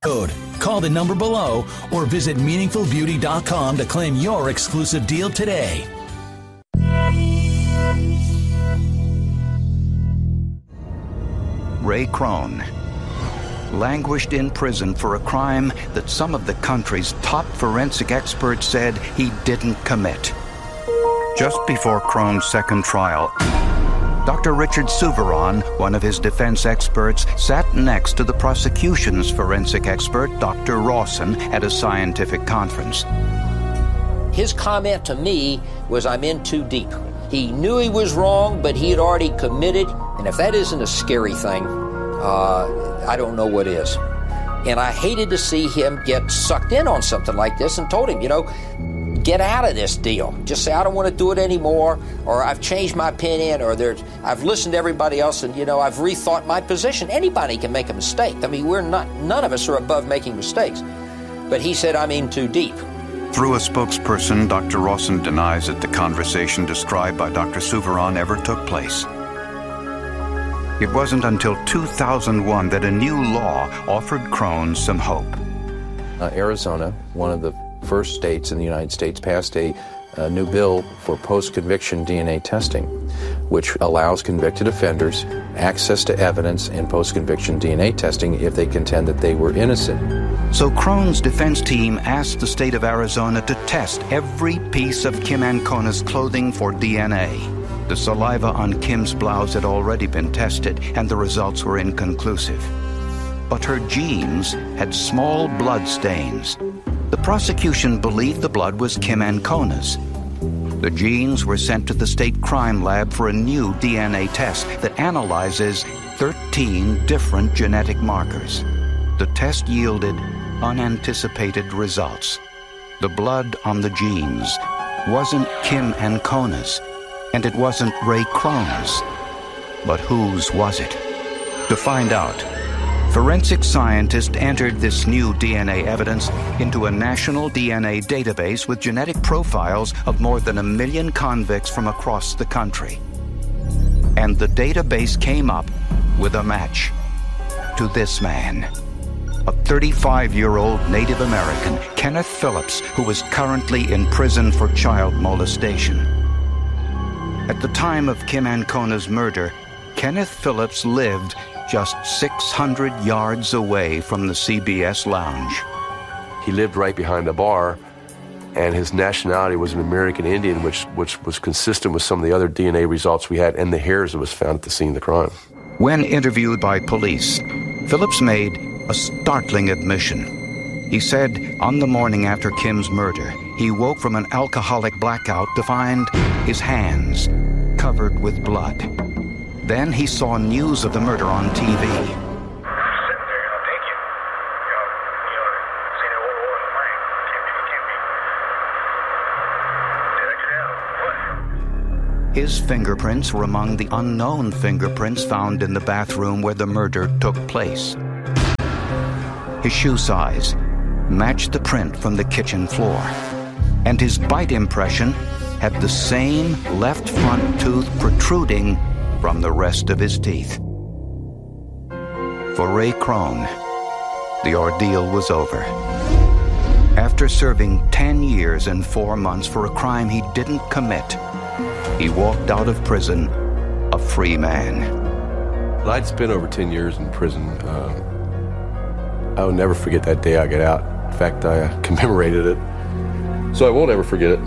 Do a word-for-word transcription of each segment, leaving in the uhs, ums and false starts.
Code. Call the number below or visit meaningful beauty dot com to claim your exclusive deal today. Ray Crone languished in prison for a crime that some of the country's top forensic experts said he didn't commit. Just before Crone's second trial, Doctor Richard Souviron, one of his defense experts, sat next to the prosecution's forensic expert, Doctor Rawson, at a scientific conference. His comment to me was, I'm in too deep. He knew he was wrong, but he had already committed, and if that isn't a scary thing, uh, I don't know what is. And I hated to see him get sucked in on something like this and told him, you know, get out of this deal. Just say, I don't want to do it anymore, or I've changed my opinion, or there's, I've listened to everybody else and, you know, I've rethought my position. Anybody can make a mistake. I mean, we're not, none of us are above making mistakes. But he said, I'm in too deep. Through a spokesperson, Doctor Rawson denies that the conversation described by Doctor Souviron ever took place. It wasn't until two thousand one that a new law offered Crone some hope. Uh, Arizona, one of the first states in the United States, passed a, a new bill for post-conviction D N A testing, which allows convicted offenders access to evidence in post-conviction D N A testing if they contend that they were innocent. So Crone's defense team asked the state of Arizona to test every piece of Kim Ancona's clothing for D N A. The saliva on Kim's blouse had already been tested, and the results were inconclusive. But her jeans had small blood stains. The prosecution believed the blood was Kim Ancona's. The jeans were sent to the state crime lab for a new D N A test that analyzes thirteen different genetic markers. The test yielded unanticipated results. The blood on the jeans wasn't Kim Ancona's, and it wasn't Ray Crone's. But whose was it? To find out, forensic scientists entered this new D N A evidence into a national D N A database with genetic profiles of more than a million convicts from across the country. And the database came up with a match to this man, a thirty-five-year-old Native American, Kenneth Phillips, who is currently in prison for child molestation. At the time of Kim Ancona's murder, Kenneth Phillips lived just six hundred yards away from the C B S lounge. He lived right behind the bar, and his nationality was an American Indian, which, which was consistent with some of the other D N A results we had and the hairs that was found at the scene of the crime. When interviewed by police, Phillips made a startling admission. He said on the morning after Kim's murder, he woke from an alcoholic blackout to find his hands covered with blood. Then he saw news of the murder on T V. His fingerprints were among the unknown fingerprints found in the bathroom where the murder took place. His shoe size matched the print from the kitchen floor, and his bite impression had the same left front tooth protruding from the rest of his teeth. For Ray Crone, the ordeal was over. After serving ten years and four months for a crime he didn't commit, he walked out of prison a free man. I'd spent over ten years in prison. Uh, I will never forget that day I got out. In fact, I uh, commemorated it, so I won't ever forget it.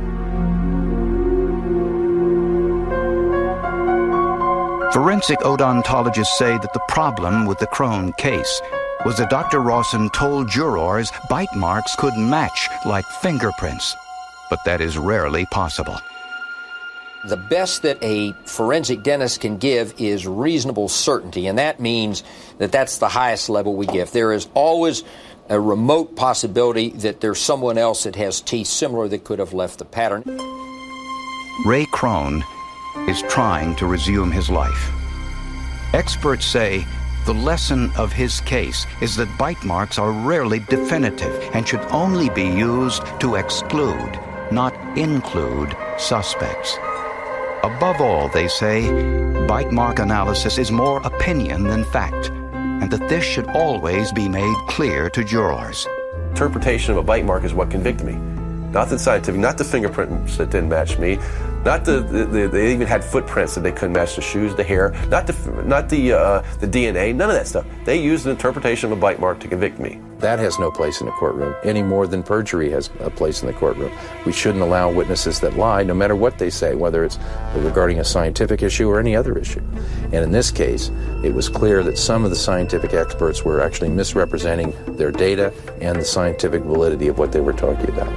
Forensic odontologists say that the problem with the Crone case was that Doctor Rawson told jurors bite marks could match like fingerprints, but that is rarely possible. The best that a forensic dentist can give is reasonable certainty, and that means that that's the highest level we give. There is always a remote possibility that there's someone else that has teeth similar that could have left the pattern. Ray Crone is trying to resume his life. Experts say the lesson of his case is that bite marks are rarely definitive and should only be used to exclude, not include, suspects. Above all, they say, bite mark analysis is more opinion than fact. and that this should always be made clear to jurors. Interpretation of a bite mark is what convicted me. Not the scientific, not the fingerprints that didn't match me, not the, the, the they even had footprints that they couldn't match the shoes, the hair, not the not the uh, the D N A, none of that stuff. They used an interpretation of a bite mark to convict me. That has no place in the courtroom, any more than perjury has a place in the courtroom. We shouldn't allow witnesses that lie, no matter what they say, whether it's regarding a scientific issue or any other issue. And in this case, it was clear that some of the scientific experts were actually misrepresenting their data and the scientific validity of what they were talking about.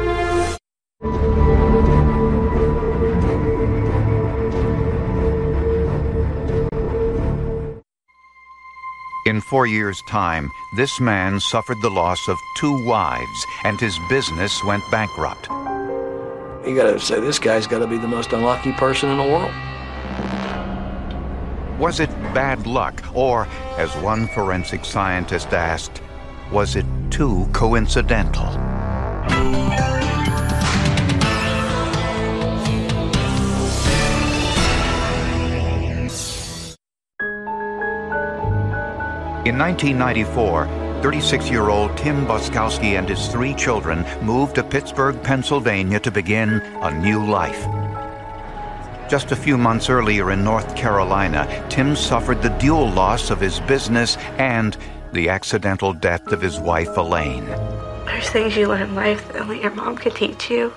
In four years' time, this man suffered the loss of two wives, and his business went bankrupt. You gotta say, this guy's gotta be the most unlucky person in the world. Was it bad luck, or, as one forensic scientist asked, was it too coincidental? In nineteen ninety-four, thirty-six-year-old Tim Boskowski and his three children moved to Pittsburgh, Pennsylvania to begin a new life. Just a few months earlier in North Carolina, Tim suffered the dual loss of his business and the accidental death of his wife, Elaine. There's things you learn in life that only your mom could teach you.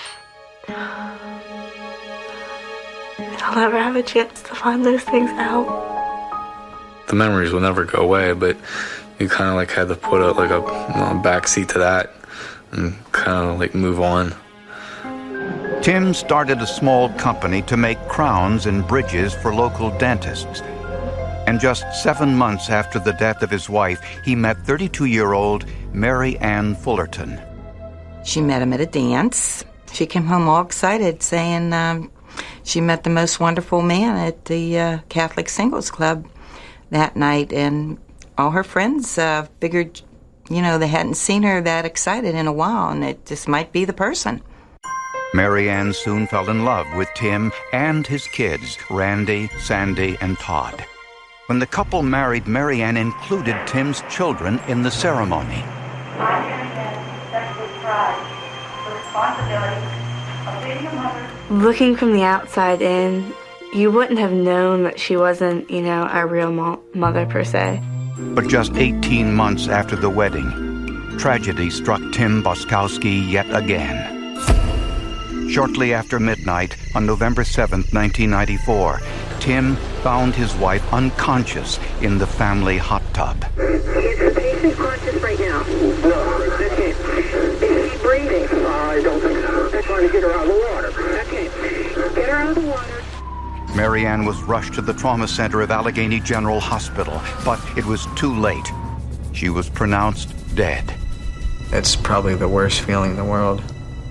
I'll never have a chance to find those things out. The memories will never go away, but you kind of like had to put a, like a, a backseat to that and kind of like move on. Tim started a small company to make crowns and bridges for local dentists. And just seven months after the death of his wife, he met thirty-two-year-old Mary Ann Fullerton. She met him at a dance. She came home all excited, saying um, she met the most wonderful man at the uh, Catholic Singles Club that night, and all her friends uh, figured, you know, they hadn't seen her that excited in a while, and it just might be the person. Mary Ann soon fell in love with Tim and his kids, Randy, Sandy, and Todd. When the couple married, Mary Ann included Tim's children in the ceremony. Looking from the outside in, you wouldn't have known that she wasn't, you know, a real mo- mother per se. But just eighteen months after the wedding, tragedy struck Tim Boskowski yet again. Shortly after midnight, on November seventh, nineteen ninety-four, Tim found his wife unconscious in the family hot tub. Is the patient conscious right now? No. Okay. Is she breathing? I don't think so. They're trying to get her out of the water. Okay. Get her out of the water. Mary Ann was rushed to the trauma center of Allegheny General Hospital, but it was too late. She was pronounced dead. It's probably the worst feeling in the world.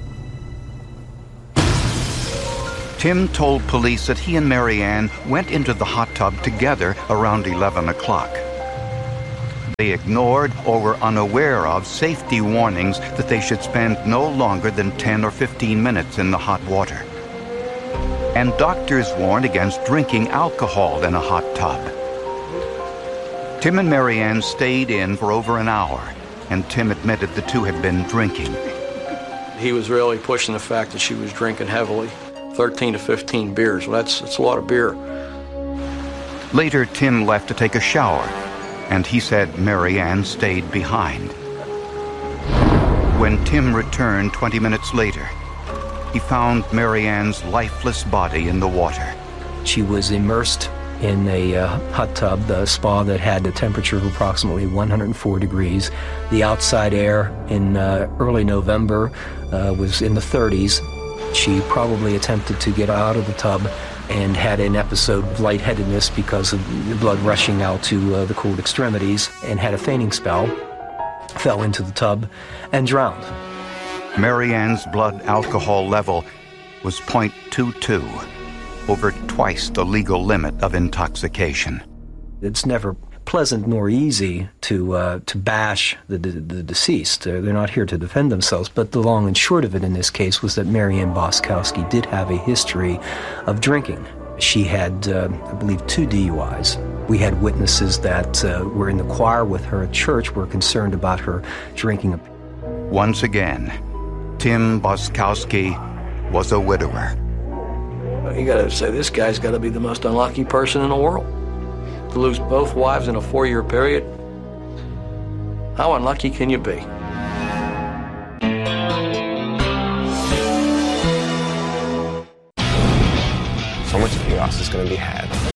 Tim told police that he and Mary Ann went into the hot tub together around eleven o'clock. They ignored or were unaware of safety warnings that they should spend no longer than ten or fifteen minutes in the hot water. And doctors warned against drinking alcohol in a hot tub. Tim and Mary Ann stayed in for over an hour, and Tim admitted the two had been drinking. He was really pushing the fact that she was drinking heavily, thirteen to fifteen beers. Well, that's, that's a lot of beer. Later, Tim left to take a shower, and he said Mary Ann stayed behind. When Tim returned twenty minutes later, he found Mary Ann's lifeless body in the water. She was immersed in a uh, hot tub, the spa that had a temperature of approximately one hundred four degrees. The outside air in uh, early November uh, was in the thirties. She probably attempted to get out of the tub and had an episode of lightheadedness because of the blood rushing out to uh, the cold extremities, and had a fainting spell, fell into the tub, and drowned. Mary Ann's blood alcohol level was zero point two two, over twice the legal limit of intoxication. It's never pleasant nor easy to uh, to bash the, the, the deceased. They're, they're not here to defend themselves, but the long and short of it in this case was that Mary Ann Boskowski did have a history of drinking. She had, uh, I believe, two D U Is. We had witnesses that uh, were in the choir with her at church were concerned about her drinking. Once again, Tim Boskowski was a widower. You got to say, this guy's got to be the most unlucky person in the world. To lose both wives in a four-year period, how unlucky can you be? So much chaos is going to be had.